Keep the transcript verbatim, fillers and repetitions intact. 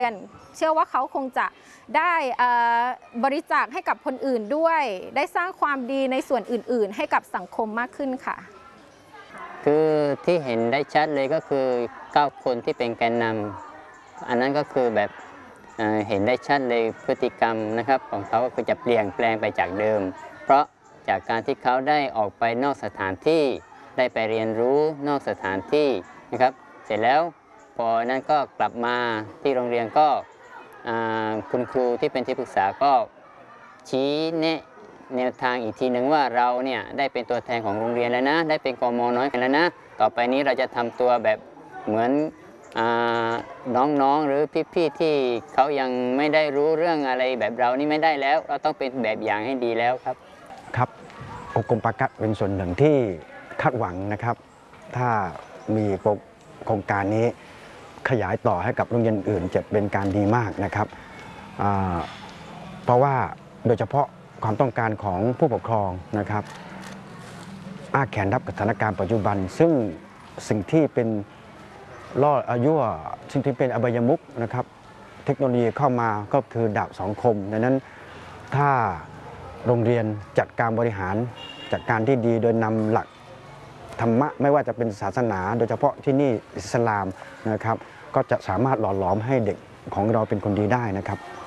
เชื่อว่าเขาคงจะได้บริจาคให้กับคนอื่นด้วยได้สร้างความดีในส่วนอื่นๆให้กับสังคมมากขึ้นค่ะคือที่เห็นได้ชัดเลยก็คือเก้าคนที่เป็นแกนนำอันนั้นก็คือแบบเห็นได้ชัดเลยพฤติกรรมนะครับของเขาก็คือจะเปลี่ยนแปลงไปจากเดิมเพราะจากการที่เขาได้ออกไปนอกสถานที่ได้ไปเรียนรู้นอกสถานที่นะครับเสร็จแล้วพอนั้นก็กลับมาที่โรงเรียนก็คุณครูที่เป็นที่ปรึกษาก็ชี้แนะแนวทางอีกทีหนึ่งว่าเราเนี่ยได้เป็นตัวแทนของโรงเรียนแล้วนะได้เป็นกม.น้อยกันแล้วนะต่อไปนี้เราจะทำตัวแบบเหมือนน้องๆหรือพี่ๆที่เขายังไม่ได้รู้เรื่องอะไรแบบเรานี่ไม่ได้แล้วเราต้องเป็นแบบอย่างให้ดีแล้วครับครับองค์กรปากะเป็นส่วนหนึ่งที่คาดหวังนะครับถ้ามีโครงการนี้ขยายต่อให้กับโรงเรียนอื่นจะเป็นการดีมากนะครับเพราะว่าโดยเฉพาะความต้องการของผู้ปกครองนะครับอ้าแขนรับกับสถานการณ์ปัจจุบันซึ่งสิ่งที่เป็นล่ออายุสิ่งที่เป็นอบายมุขนะครับเทคโนโลยีเข้ามาก็คือดาบสองคมดังนั้นถ้าโรงเรียนจัดการบริหารจัดการที่ดีโดยนำหลักธรรมะไม่ว่าจะเป็นศาสนาโดยเฉพาะที่นี่อิสลามนะครับก็จะสามารถหล่อหลอมให้เด็กของเราเป็นคนดีได้นะครับ